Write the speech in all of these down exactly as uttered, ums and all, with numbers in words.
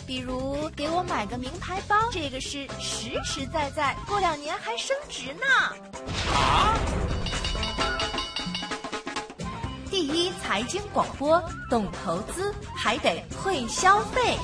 比如给我买个名牌包，这个是实实在在，过两年还升值呢。 啊！ 第一财经广播，懂投资还得会消费。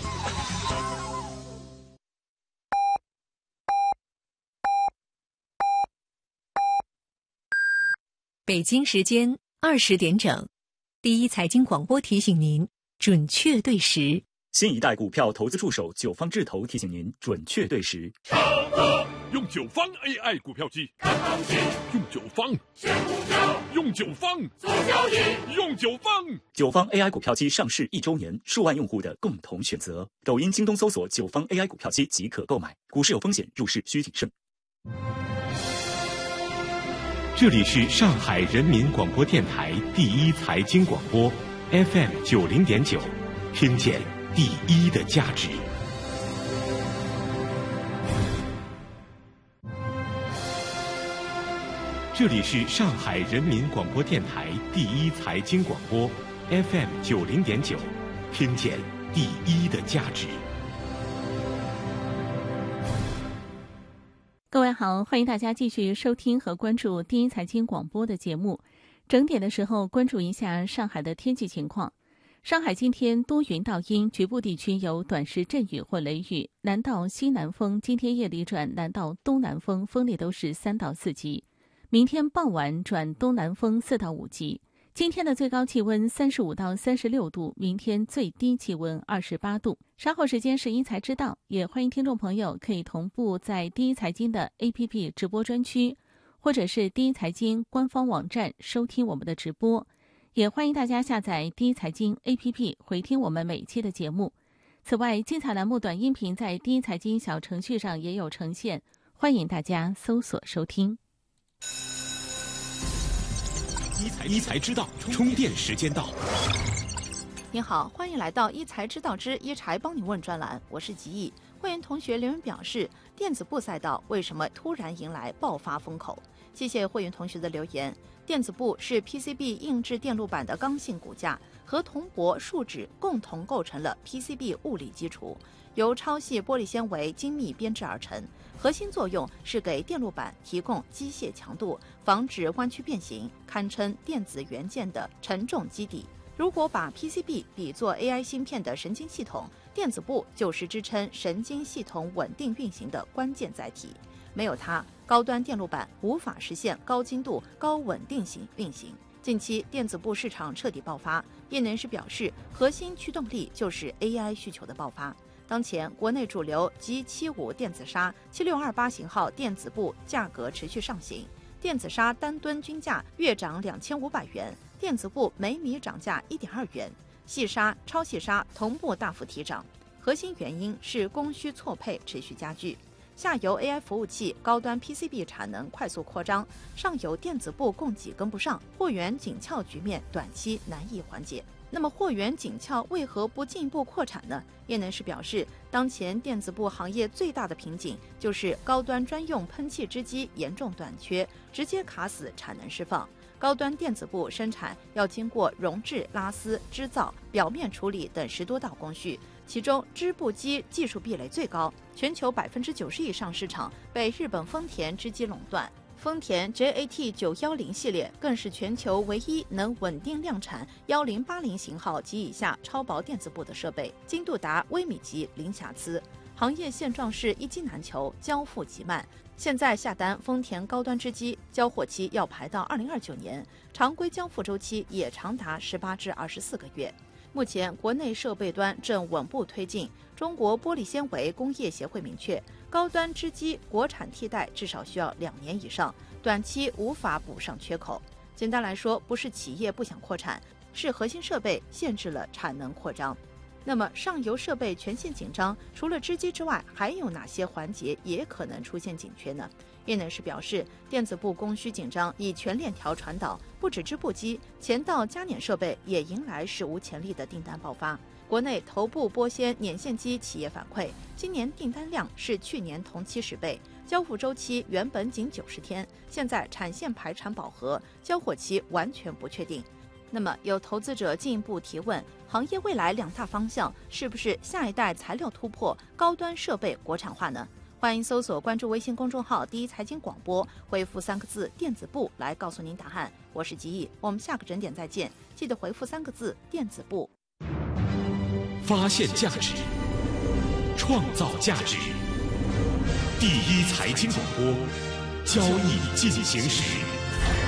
北京时间二十点整，第一财经广播提醒您准确对时。 新一代股票投资助手九方智投提醒您准确对时。 唱歌用九方 A I 股票机，看行情；用九方选股票，用九方做交易，用九方。 九方 A I 股票机上市一周年，数万用户的共同选择。抖音、京东搜索九方 A I 股票机即可购买。股市有风险，入市需谨慎。 这里是上海人民广播电台第一财经广播 F M 九零点九，听见第一的价值。这里是上海人民广播电台第一财经广播 F M 九零点九，听见第一的价值。 各位好，欢迎大家继续收听和关注第一财经广播的节目。整点的时候关注一下上海的天气情况。上海今天多云到阴，局部地区有短时阵雨或雷雨，南到西南风今天夜里转南到东南风，风力都是三到四级。明天傍晚转东南风四到五级。今天的最高气温三十五到三十六度，明天最低气温二十八度。稍后时间是一财知道，也欢迎听众朋友可以同步在第一财经的 A P P 直播专区，或者是第一财经官方网站收听我们的直播。也欢迎大家下载第一财经 A P P 回听我们每期的节目。此外，精彩栏目短音频在第一财经小程序上也有呈现，欢迎大家搜索收听。 一财知道，充电时间到。 您好，欢迎来到一财知道之一财帮你问专栏，我是吉毅。会员同学留言表示，电子部赛道为什么突然迎来爆发风口？谢谢会员同学的留言。电子部是 P C B 硬质电路板的刚性骨架，和铜箔、树脂共同构成了 P C B 物理基础，由超细玻璃纤维精密编制而成。核心作用是给电路板提供机械强度，防止弯曲变形，堪称电子元件的承重基底。如果把 P C B 比作 A I 芯片的神经系统，电子部就是支撑神经系统稳定运行的关键载体。没有它，高端电路板无法实现高精度、高稳定性运行。近期电子部市场彻底爆发，业内人士表示，核心驱动力就是 A I 需求的爆发。当前国内主流 G 七十五 电子纱、七六二八型号电子部价格持续上行，电子纱单吨均价月涨两千五百元，电子部每米涨价一点二元，细纱、超细纱同步大幅提涨。核心原因是供需错配持续加剧，下游 A I 服务器高端 P C B 产能快速扩张，上游电子部供给跟不上，货源紧俏局面短期难以缓解。那么货源紧俏为何不进一步扩产呢？业内人士表示，当前电子部行业最大的瓶颈就是高端专用喷气织机严重短缺，直接卡死产能释放。高端电子部生产要经过熔制、拉丝、织造、表面处理等十多道工序，其中织布机技术壁垒最高，全球百分之九十以上市场被日本丰田织机垄断。丰田 J A T 九一零系列更是全球唯一能稳定量产一零八零型号及以下超薄电子部的设备，精度达微米级零瑕疵。行业现状是一机难求，交付极慢。现在下单丰田高端织机，交货期要排到二零二九年，常规交付周期也长达十八至二十四个月。目前国内设备端正稳步推进，中国玻璃纤维工业协会明确，高端织机国产替代至少需要两年以上，短期无法补上缺口。简单来说，不是企业不想扩产，是核心设备限制了产能扩张。那么上游设备全线紧张，除了织机之外，还有哪些环节也可能出现紧缺呢？业内人士表示，电子部供需紧张已全链条传导，不止织布机，前道加碾设备也迎来史无前例的订单爆发。国内头部玻纤碾线机企业反馈，今年订单量是去年同期十倍，交付周期原本仅九十天，现在产线排产饱和，交货期完全不确定。那么有投资者进一步提问， 行业未来两大方向是不是下一代材料突破、高端设备国产化呢？欢迎搜索关注微信公众号第一财经广播，回复三个字电子部来告诉您答案。我是吉毅，我们下个整点再见，记得回复三个字电子部。 发现价值，创造价值，第一财经广播，交易进行时。